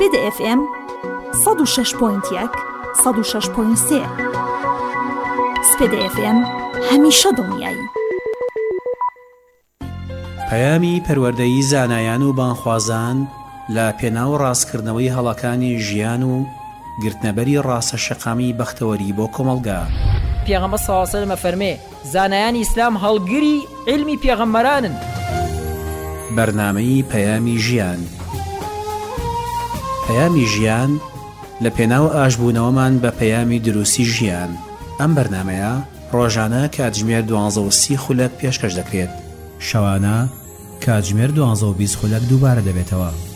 سپید FM 106.1 106.3 سپید FM هەمیشە دڵنیایی. پەیامی پەروەردەیی زانایان و بانخوازان لە پێناو ڕاستکردنەوەی هەڵەکانی ژیان و گرتنەبەری ڕاستە شەقامی بەختەوەری بۆ کۆمەلگا. پێغەمبەر صلی الله علیه و سلم فەرمێ زانایانی ئیسلام هەڵگری علمی پێغەمبەرانن. بەرنامەی پەیامی ژیان. پەیامی ژیان لە پێناو ئاشبوونەوەمان بە پەیامی دروستی ژیان. ئەم بەرنامەیە ڕۆژانە کاتژمێر 12:30 خولەک پێشکەش دەکرێت. شەوانە کاتژمێر 12:20 خولەک دووبارە دەبێتەوە.